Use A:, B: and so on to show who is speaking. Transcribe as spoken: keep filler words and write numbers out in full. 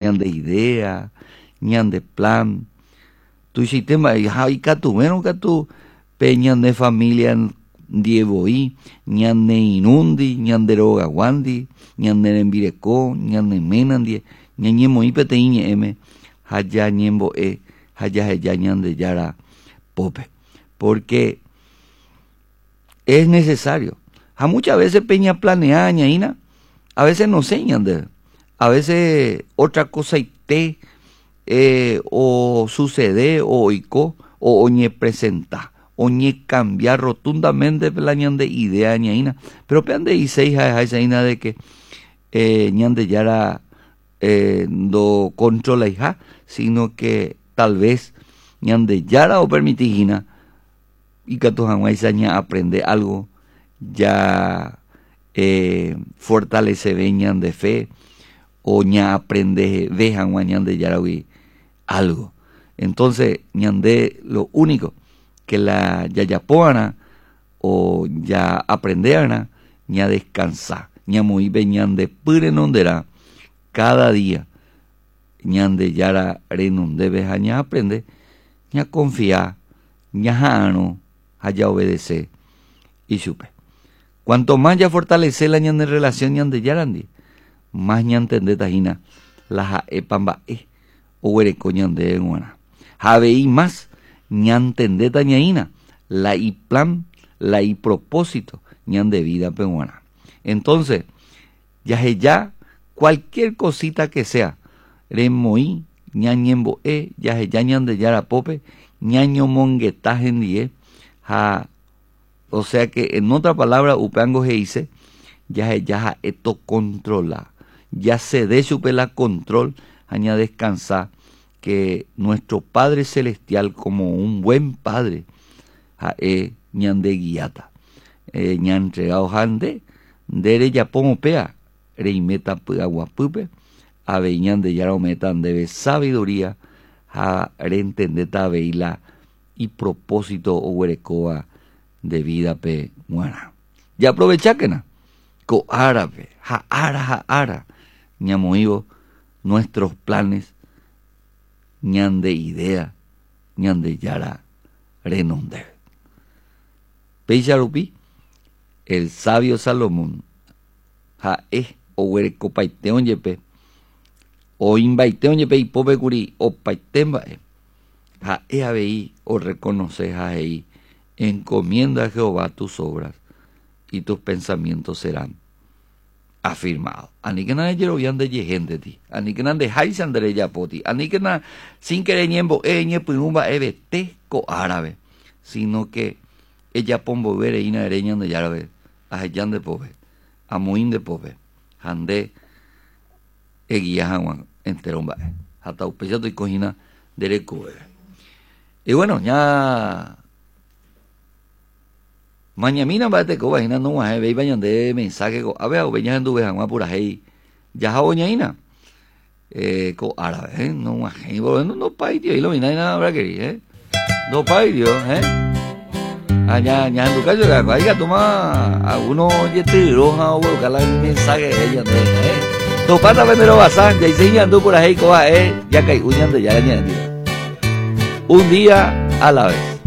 A: ñande idea, ñande plan. Tu sistema, y catu, bueno, catu, pe ñande familia dievoi, ñande inundi, ñande rogawandi, ñande envireco, ñande menandie, ñañe moi pete iñe eme, haya ñembo e, haya haya ñande yara pope. Porque es necesario. A muchas veces peña planea ñaina, a veces no sé ñande, a veces otra cosa y te, eh, o sucede, o oico, o oñe presenta, oñe cambiar rotundamente la ñande idea ñaina. Pero pean de isei ja ja de que eh, ñande yara eh, no controla hija, sino que tal vez ñande yara o permitijina y que tu ña aprende algo, ya eh, fortalece veñan de fe, o ña aprende vejan ñande yarawi algo. Entonces, ñande lo único que la yayapoana o ya aprenderna, ña descansar, ña muy veñan de pure nondera cada día, ñande yara renonde veja ña aprende, ña confiar, ña jano, haya obedecer y supe. Cuanto más ya fortalece la ñande relación ñande yarandi, más ña entende tajina la ja epamba e o huereco ñande guana. Javei más ña entende tañaina la y plan, la y propósito ñande vida peruana. Entonces, ya ya cualquier cosita que sea, remoí, ñañembo e, ya ya ñande yara pope, ñaño monguetajen die, ja, o sea que en otra palabra, upeango se dice, ya ya esto controla, ya se de su pela control, aña descansar, que nuestro Padre Celestial, como un buen Padre, ja, e, ñande guiata, eh, ña entregado jande, dere ya pongo pea, reimeta aguapupe, aveñan de yara ometan debe sabiduría, a reentendeta veila y propósito o huerecoa de vida pe muera. Ya aprovecha que na, co árabe, ja ara, ja ara, ñamoivo, nuestros planes, ñan de idea, ñan de yara renonde. Peicharupi, el sabio Salomón, ja es o huereco paiteon yepe, o invaiteon yepe y pope curi, o paitemba e, ja e abei o reconoce ja ei, encomienda a Jehová tus obras y tus pensamientos serán afirmados. Ani que na yerovian de gente ti, ani que na de haisan de yapoti, ani que na sin querer ñembo e ñe pumba ebe te co árabe, sino que ella pombo ver e ina ereñan de árabe, a yan de pobre, a muin de pobre, hande e guía jawan enteromba, hasta upechato y cojina de y bueno, ya mañana va a te coba ina no va a ver vayan de mensaje a ver o veñas en tu vejan pura hey ya ha oñaina eh co árabe no va hey bueno no pai tío y lo mina nada habrá que eh no pai tío eh allá ya en tu caso que vaya toma a uno yete roja o buscar el mensaje ella de eh no pasa vendero basan ya enseñando por ahí coba eh ya que uñan de ya un día a la vez.